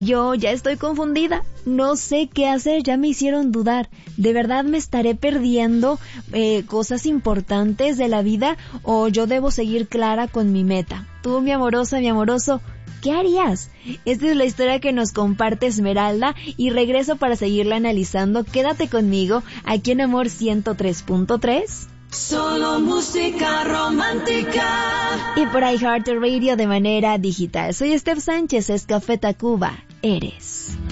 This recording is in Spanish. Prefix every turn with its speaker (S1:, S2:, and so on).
S1: Yo ya estoy confundida, no sé qué hacer, ya me hicieron dudar. ¿De verdad me estaré perdiendo cosas importantes de la vida o yo debo seguir clara con mi meta? Tú, mi amorosa, mi amoroso, ¿qué harías? Esta es la historia que nos comparte Esmeralda y regreso para seguirla analizando. Quédate conmigo aquí en Amor 103.3.
S2: Solo música romántica.
S1: Y por iHeartRadio de manera digital. Soy Steph Sánchez, es Café Tacuba. Eres.